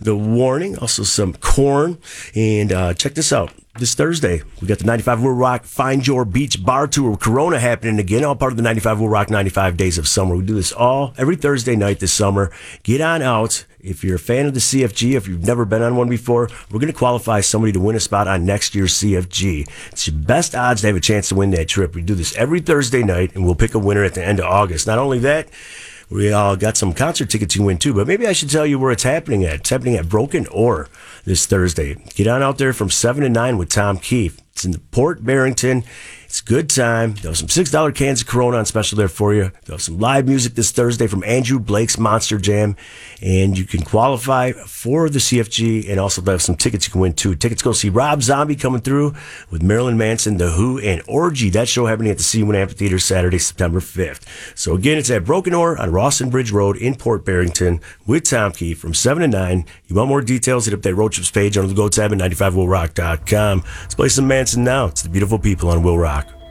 The Warning, also some Korn. And check this out. This Thursday, we got the 95 Will Rock Find Your Beach Bar Tour with Corona happening again, all part of the 95 Will Rock 95 Days of Summer. We do this every Thursday night this summer. Get on out. If you're a fan of the CFG, if you've never been on one before, we're going to qualify somebody to win a spot on next year's CFG. It's your best odds to have a chance to win that trip. We do this every Thursday night, and we'll pick a winner at the end of August. Not only that, we all got some concert tickets you win too, but maybe I should tell you where it's happening at. It's happening at Broken Oar this Thursday. Get on out there from 7 to 9 with Tom Keefe. It's in the Port Barrington. It's a good time. They'll have some $6 cans of Corona on special there for you. They'll have some live music this Thursday from Andrew Blake's Monster Jam. And you can qualify for the CFG, and also they'll have some tickets you can win too. Tickets go see Rob Zombie coming through with Marilyn Manson, The Who, and Orgy. That show happening at the C1 Amphitheater Saturday, September 5th. So again, it's at Broken Oar on Rawson Bridge Road in Port Barrington with Tom Keefe from 7 to 9. You want more details, hit up that road trips page under the Go tab at 95willrock.com. Let's play some Manson now. It's the beautiful people on Will Rock.